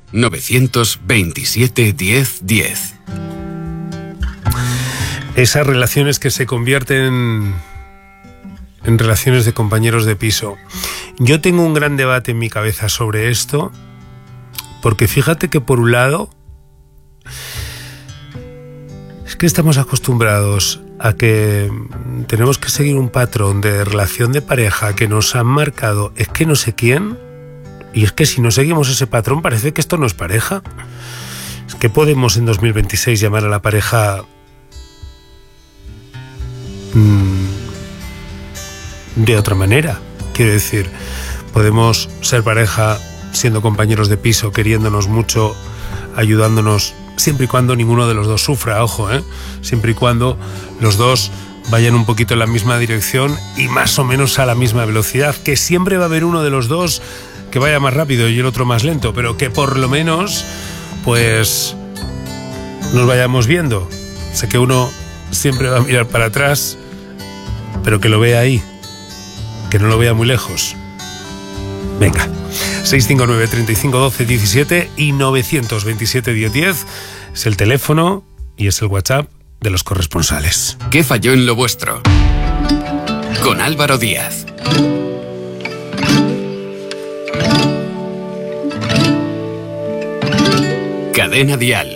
927 10 10. Esas relaciones que se convierten en relaciones de compañeros de piso. Yo tengo un gran debate en mi cabeza sobre esto, porque fíjate que por un lado es que estamos acostumbrados a que tenemos que seguir un patrón de relación de pareja que nos han marcado es que no sé quién, y es que si no seguimos ese patrón parece que esto no es pareja. Es que podemos en 2026 llamar a la pareja de otra manera. Quiero decir, podemos ser pareja siendo compañeros de piso, queriéndonos mucho, ayudándonos, siempre y cuando ninguno de los dos sufra, ojo, siempre y cuando los dos vayan un poquito en la misma dirección y más o menos a la misma velocidad, que siempre va a haber uno de los dos que vaya más rápido y el otro más lento, pero que por lo menos pues nos vayamos viendo. Sé que uno siempre va a mirar para atrás, pero que lo vea ahí, que no lo vea muy lejos. Venga, 659 35 12 17 y 927 10 10 es el teléfono y es el WhatsApp de los corresponsales. ¿Qué falló en lo vuestro? Con Álvaro Díaz. Cadena Dial.